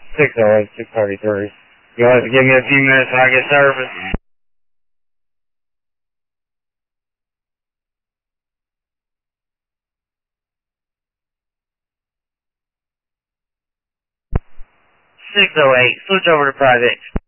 608, 633. You'll have to give me a few minutes when I get service. 608, switch over to private.